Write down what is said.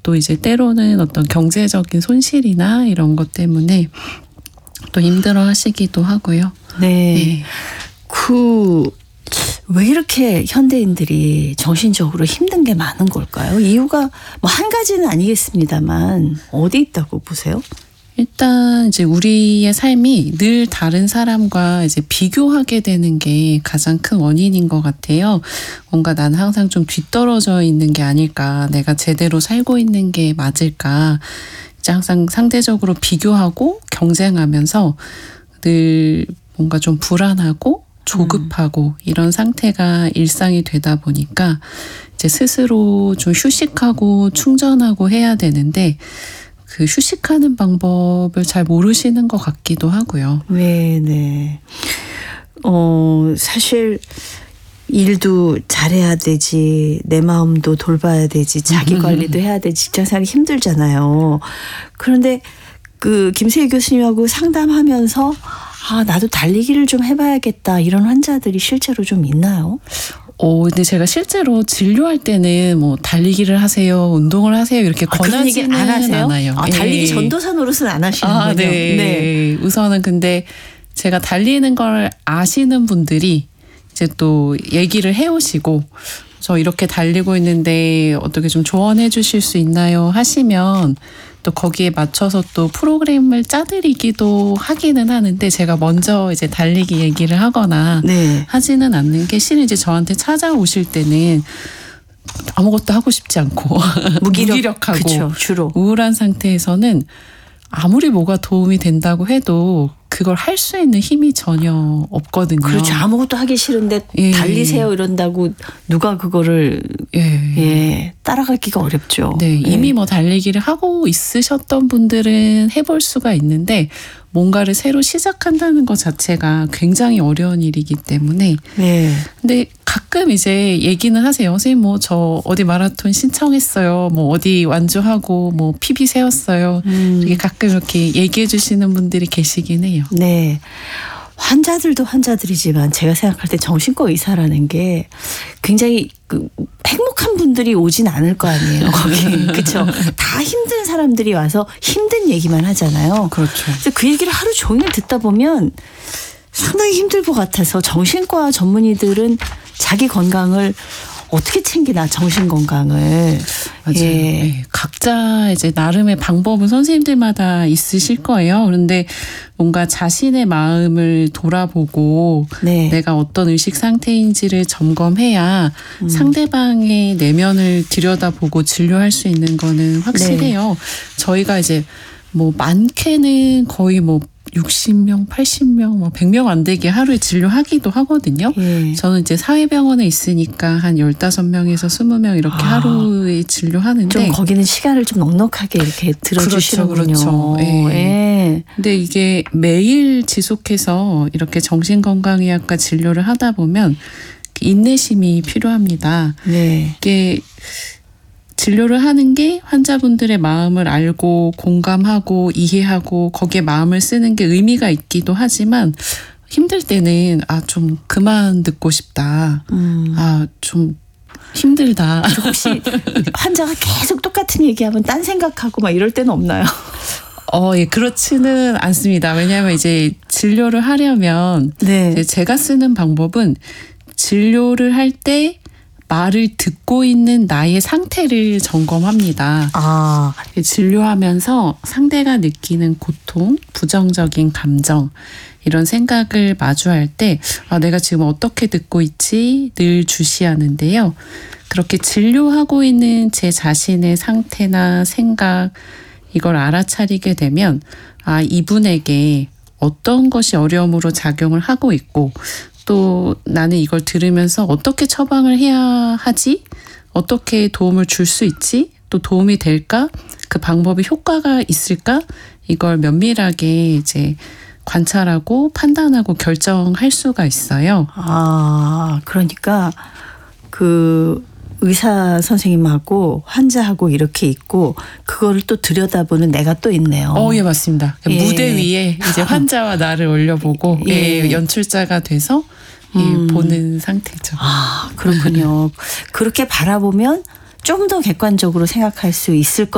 또 이제 때로는 어떤 경제적인 손실이나 이런 것 때문에 또 힘들어 하시기도 하고요. 네. 왜 이렇게 현대인들이 정신적으로 힘든 게 많은 걸까요? 이유가 뭐 한 가지는 아니겠습니다만 어디 있다고 보세요? 일단 이제 우리의 삶이 늘 다른 사람과 이제 비교하게 되는 게 가장 큰 원인인 것 같아요. 뭔가 나는 항상 좀 뒤떨어져 있는 게 아닐까, 내가 제대로 살고 있는 게 맞을까, 이제 항상 상대적으로 비교하고 경쟁하면서 늘 뭔가 좀 불안하고 조급하고 이런 상태가 일상이 되다 보니까 이제 스스로 좀 휴식하고 충전하고 해야 되는데 그 휴식하는 방법을 잘 모르시는 것 같기도 하고요. 네. 사실 일도 잘해야 되지, 내 마음도 돌봐야 되지, 자기 관리도 해야 되지, 직장생활이 힘들잖아요. 그런데 그 김세희 교수님하고 상담하면서 나도 달리기를 좀 해봐야겠다 이런 환자들이 실제로 좀 있나요? 근데 제가 실제로 진료할 때는 뭐 달리기를 하세요, 운동을 하세요 이렇게 권하지는 않아요. 달리기 전도사 노릇은 안 하시는군요. 네. 우선은 근데 제가 달리는 걸 아시는 분들이 이제 또 얘기를 해오시고 저 이렇게 달리고 있는데 어떻게 좀 조언해 주실 수 있나요 하시면 또 거기에 맞춰서 또 프로그램을 짜드리기도 하기는 하는데 제가 먼저 이제 달리기 얘기를 하거나 하지는 않는 게 실은 이제 저한테 찾아오실 때는 아무것도 하고 싶지 않고 무기력하고 그쵸, 주로 우울한 상태에서는 아무리 뭐가 도움이 된다고 해도 그걸 할 수 있는 힘이 전혀 없거든요. 그렇죠. 아무것도 하기 싫은데 달리세요 이런다고 누가 그거를 따라가기가 어렵죠. 네, 이미 뭐 달리기를 하고 있으셨던 분들은 해볼 수가 있는데 뭔가를 새로 시작한다는 것 자체가 굉장히 어려운 일이기 때문에 근데 가끔 이제 얘기는 하세요. 선생님 뭐 저 어디 마라톤 신청했어요. 뭐 어디 완주하고 뭐 PB 세웠어요. 이게 가끔 이렇게 얘기해 주시는 분들이 계시긴 해요. 네. 환자들도 환자들이지만 제가 생각할 때 정신과 의사라는 게 굉장히 행복한 분들이 오진 않을 거 아니에요. 거기 그렇죠. 다 힘든 사람들이 와서 힘든 얘기만 하잖아요. 그렇죠. 그래서 그 얘기를 하루 종일 듣다 보면 상당히 힘들 것 같아서 정신과 전문의들은 자기 건강을 어떻게 챙기나, 정신 건강을. 맞아요. 네. 각자 이제 나름의 방법은 선생님들마다 있으실 거예요. 그런데 뭔가 자신의 마음을 돌아보고 내가 어떤 의식 상태인지를 점검해야 상대방의 내면을 들여다보고 진료할 수 있는 거는 확실해요. 저희가 이제 뭐 많게는 거의 뭐 60명, 80명, 뭐 100명 안 되게 하루에 진료하기도 하거든요. 저는 이제 사회병원에 있으니까 한 15명에서 20명 이렇게 하루에 진료하는데 좀 거기는 시간을 좀 넉넉하게 이렇게 들어주시는군요. 그렇죠. 근데 이게 매일 지속해서 이렇게 정신건강의학과 진료를 하다 보면 인내심이 필요합니다. 이게 진료를 하는 게 환자분들의 마음을 알고 공감하고 이해하고 거기에 마음을 쓰는 게 의미가 있기도 하지만 힘들 때는 좀 그만 듣고 싶다. 좀 힘들다. 혹시 환자가 계속 똑같은 얘기하면 딴 생각하고 막 이럴 때는 없나요? 그렇지는 않습니다. 왜냐하면 이제 진료를 하려면 이제 제가 쓰는 방법은 진료를 할 때 말을 듣고 있는 나의 상태를 점검합니다. 진료하면서 상대가 느끼는 고통, 부정적인 감정, 이런 생각을 마주할 때 내가 지금 어떻게 듣고 있지 늘 주시하는데요. 그렇게 진료하고 있는 제 자신의 상태나 생각, 이걸 알아차리게 되면 이분에게 어떤 것이 어려움으로 작용을 하고 있고 또 나는 이걸 들으면서 어떻게 처방을 해야 하지? 어떻게 도움을 줄 수 있지? 또 도움이 될까? 그 방법이 효과가 있을까? 이걸 면밀하게 이제 관찰하고 판단하고 결정할 수가 있어요. 그러니까 그 의사 선생님하고 환자하고 이렇게 있고 그거를 또 들여다보는 내가 또 있네요. 예, 맞습니다. 무대 위에 이제 환자와 나를 올려보고 연출자가 돼서 보는 상태죠. 그렇군요. 그렇게 바라보면 좀 더 객관적으로 생각할 수 있을 것